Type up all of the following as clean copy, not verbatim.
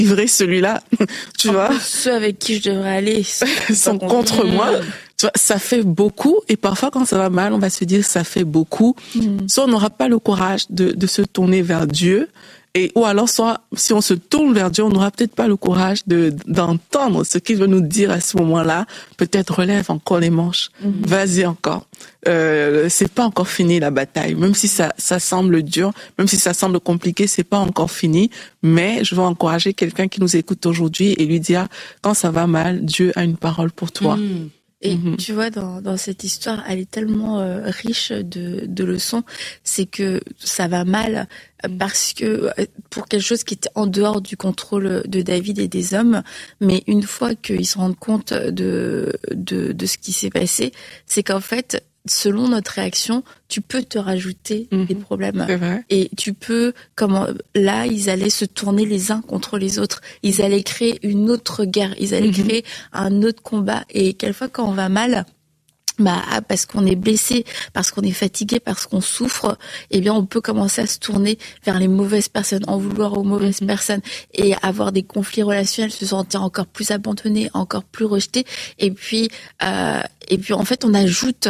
délivrer celui-là, tu vois. Ceux avec qui je devrais aller sont contre moi. Tu vois, ça fait beaucoup. Et parfois, quand ça va mal, on va se dire ça fait beaucoup. Soit on n'aura pas le courage de se tourner vers Dieu. Ou alors, soit, si on se tourne vers Dieu, on n'aura peut-être pas le courage d'entendre ce qu'il veut nous dire à ce moment-là. Peut-être relève encore les manches. Vas-y encore. C'est pas encore fini la bataille. Même si ça semble dur, même si ça semble compliqué, c'est pas encore fini. Mais je veux encourager quelqu'un qui nous écoute aujourd'hui et lui dire, quand ça va mal, Dieu a une parole pour toi. Et tu vois, dans cette histoire, elle est tellement riche de leçons. C'est que ça va mal parce que pour quelque chose qui était en dehors du contrôle de David et des hommes, mais une fois qu'ils se rendent compte de ce qui s'est passé, c'est qu'en fait, selon notre réaction, tu peux te rajouter des problèmes. C'est vrai. Et tu peux, là, ils allaient se tourner les uns contre les autres. Ils allaient créer une autre guerre. Ils allaient créer un autre combat. Et quelquefois, quand on va mal, parce qu'on est blessé, parce qu'on est fatigué, parce qu'on souffre, eh bien, on peut commencer à se tourner vers les mauvaises personnes, en vouloir aux mauvaises personnes et avoir des conflits relationnels, se sentir encore plus abandonné, encore plus rejeté. Et puis, en fait, on ajoute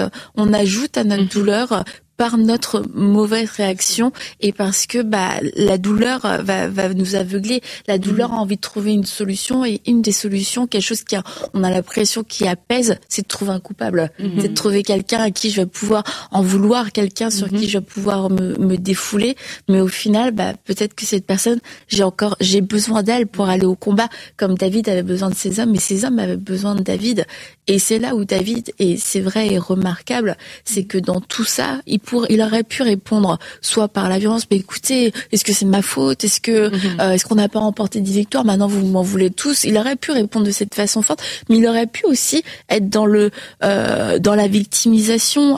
à notre douleur par notre mauvaise réaction et parce que la douleur va nous aveugler. La douleur a envie de trouver une solution et une des solutions, quelque chose on a l'impression qui apaise, c'est de trouver un coupable. C'est de trouver quelqu'un à qui je vais pouvoir en vouloir, quelqu'un sur qui je vais pouvoir me défouler. Mais au final, peut-être que cette personne, j'ai besoin d'elle pour aller au combat, comme David avait besoin de ses hommes, mais ses hommes avaient besoin de David. Et c'est là où David, et c'est vrai et remarquable, c'est que dans tout ça, il aurait pu répondre soit par la violence, mais écoutez, est-ce que c'est ma faute? Est-ce qu'on n'a pas remporté des victoires? Maintenant, vous m'en voulez tous. Il aurait pu répondre de cette façon forte, mais il aurait pu aussi être dans la victimisation,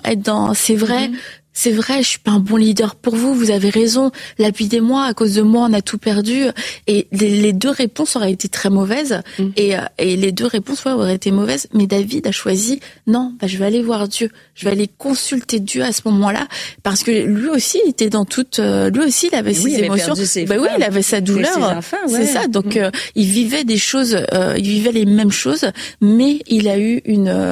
c'est vrai, je suis pas un bon leader pour vous, vous avez raison, lapidez-moi, à cause de moi, on a tout perdu. Et les deux réponses auraient été très mauvaises, et les deux réponses auraient été mauvaises, mais David a choisi, non, je vais aller voir Dieu, je vais aller consulter Dieu à ce moment-là, parce que lui aussi, il était lui aussi, il avait ses émotions, il avait sa douleur, c'est ça, donc il vivait des choses, il vivait les mêmes choses, mais il a eu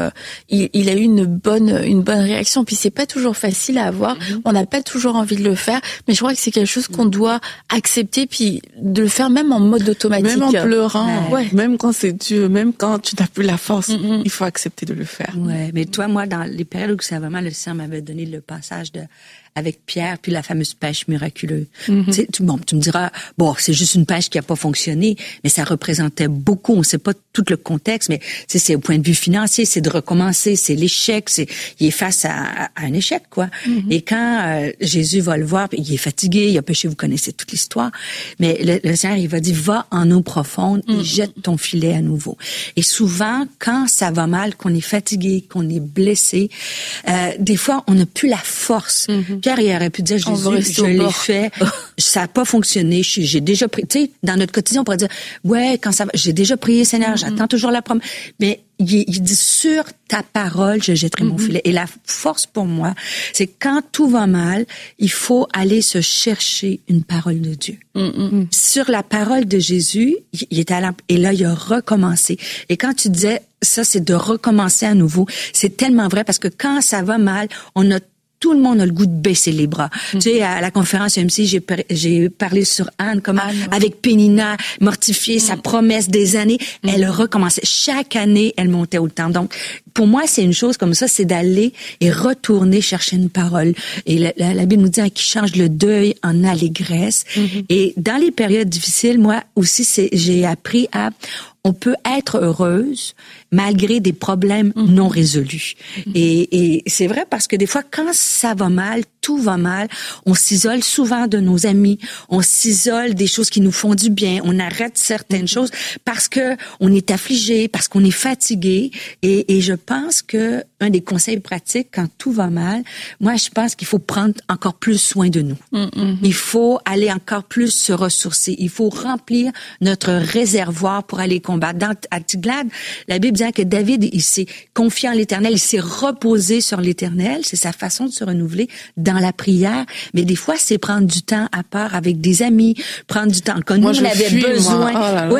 une bonne réaction, puis c'est pas toujours facile à avoir. On n'a pas toujours envie de le faire, mais je crois que c'est quelque chose qu'on doit accepter, puis de le faire même en mode automatique. Même en pleurant, même quand c'est dur, même quand tu n'as plus la force, il faut accepter de le faire. Ouais, mais toi, moi, dans les périodes où ça va mal, le Seigneur m'avait donné le passage avec Pierre, puis la fameuse pêche miraculeuse. Tu me diras, c'est juste une pêche qui a pas fonctionné, mais ça représentait beaucoup. On sait pas tout le contexte, mais c'est au point de vue financier, c'est de recommencer, c'est l'échec, il est face à un échec, quoi. Et quand Jésus va le voir, il est fatigué, il a péché, vous connaissez toute l'histoire, mais le Seigneur, il va dire, va en eau profonde et jette ton filet à nouveau. Et souvent, quand ça va mal, qu'on est fatigué, qu'on est blessé, des fois, on n'a plus la force. Pierre, il aurait pu dire, Jésus, je l'ai fait, ça n'a pas fonctionné, j'ai déjà prié. Tu sais, dans notre quotidien, on pourrait dire, quand ça va, j'ai déjà prié, Seigneur, j'attends toujours la promesse. Mais il dit, sur ta parole, je jetterai mon filet. Et la force pour moi, c'est quand tout va mal, il faut aller se chercher une parole de Dieu. Sur la parole de Jésus, il était et là, il a recommencé. Et quand tu disais, ça, c'est de recommencer à nouveau, c'est tellement vrai parce que quand ça va mal, tout le monde a le goût de baisser les bras. Tu sais, à la conférence MC, j'ai parlé sur Anne, avec Pénina, mortifiée, sa promesse des années, elle a recommencé. Chaque année, elle montait autant. Donc, pour moi, c'est une chose comme ça, c'est d'aller et retourner chercher une parole. Et la Bible nous dit qu'il change le deuil en allégresse. Et dans les périodes difficiles, moi aussi, j'ai appris on peut être heureuse malgré des problèmes non résolus. Et c'est vrai parce que des fois, quand ça va mal, tout va mal, on s'isole souvent de nos amis, on s'isole des choses qui nous font du bien, on arrête certaines choses parce que on est affligé, parce qu'on est fatigué. Et je pense que un des conseils pratiques quand tout va mal, moi, je pense qu'il faut prendre encore plus soin de nous. Il faut aller encore plus se ressourcer. Il faut remplir notre réservoir pour aller combattre. À Tiglath, la Bible dit que David, il s'est confié en l'Éternel, il s'est reposé sur l'Éternel. C'est sa façon de se renouveler dans dans la prière, mais des fois, c'est prendre du temps à part avec des amis, prendre du temps. Quand Moi, nous, on avait besoin. Oh là là.